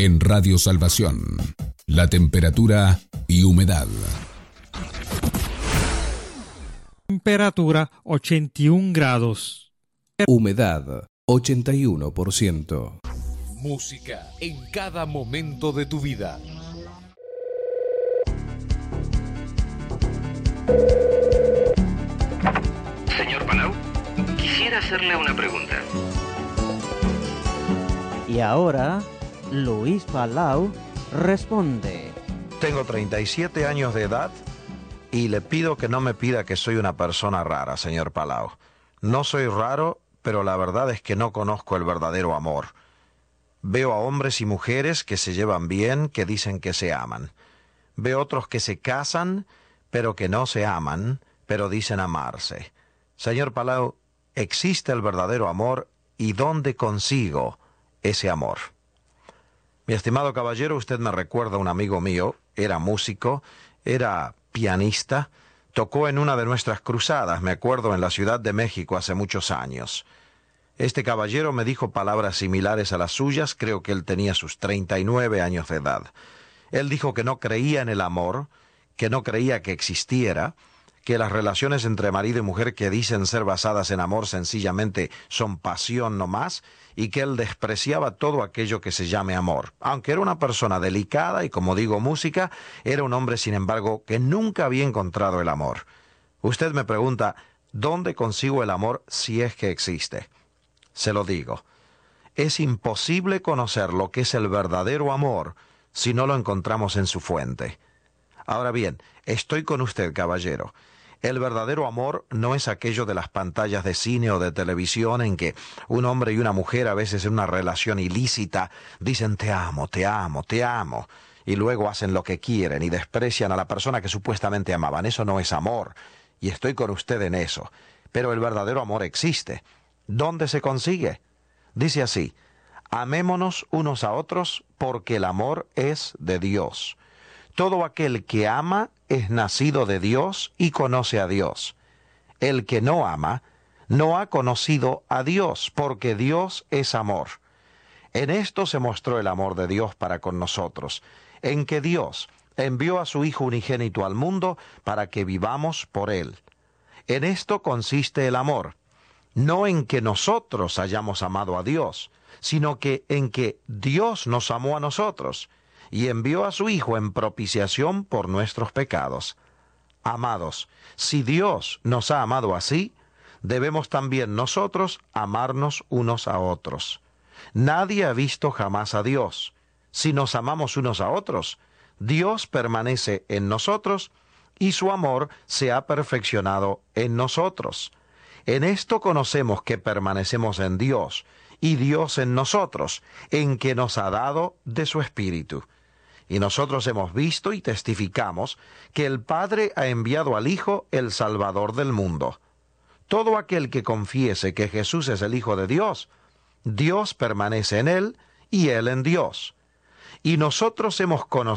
En Radio Salvación, la temperatura y humedad. Temperatura 81 grados. Humedad 81%. Música en cada momento de tu vida. Señor Palau, quisiera hacerle una pregunta. Y ahora, Luis Palau responde. Tengo 37 años de edad y le pido que no me pida que soy una persona rara, señor Palau. No soy raro, pero la verdad es que no conozco el verdadero amor. Veo a hombres y mujeres que se llevan bien, que dicen que se aman. Veo otros que se casan, pero que no se aman, pero dicen amarse. Señor Palau, ¿existe el verdadero amor y dónde consigo ese amor? Mi estimado caballero, usted me recuerda a un amigo mío, era músico, era pianista, tocó en una de nuestras cruzadas, me acuerdo, en la Ciudad de México hace muchos años. Este caballero me dijo palabras similares a las suyas, creo que él tenía sus 39 años de edad. Él dijo que no creía en el amor, que no creía que existiera, que las relaciones entre marido y mujer que dicen ser basadas en amor sencillamente son pasión no más, y que él despreciaba todo aquello que se llame amor. Aunque era una persona delicada y, como digo, música, era un hombre, sin embargo, que nunca había encontrado el amor. Usted me pregunta, ¿dónde consigo el amor si es que existe? Se lo digo, es imposible conocer lo que es el verdadero amor si no lo encontramos en su fuente. Ahora bien, estoy con usted, caballero. El verdadero amor no es aquello de las pantallas de cine o de televisión en que un hombre y una mujer, a veces en una relación ilícita, dicen te amo, te amo, te amo, y luego hacen lo que quieren y desprecian a la persona que supuestamente amaban. Eso no es amor, y estoy con usted en eso. Pero el verdadero amor existe. ¿Dónde se consigue? Dice así, amémonos unos a otros porque el amor es de Dios. Todo aquel que ama es nacido de Dios y conoce a Dios. El que no ama no ha conocido a Dios, porque Dios es amor. En esto se mostró el amor de Dios para con nosotros, en que Dios envió a su Hijo unigénito al mundo para que vivamos por Él. En esto consiste el amor, no en que nosotros hayamos amado a Dios, sino que en que Dios nos amó a nosotros, y envió a su Hijo en propiciación por nuestros pecados. Amados, si Dios nos ha amado así, debemos también nosotros amarnos unos a otros. Nadie ha visto jamás a Dios. Si nos amamos unos a otros, Dios permanece en nosotros y su amor se ha perfeccionado en nosotros. En esto conocemos que permanecemos en Dios y Dios en nosotros, en que nos ha dado de su Espíritu. Y nosotros hemos visto y testificamos que el Padre ha enviado al Hijo, el Salvador del mundo. Todo aquel que confiese que Jesús es el Hijo de Dios, Dios permanece en él y él en Dios. Y nosotros hemos conocido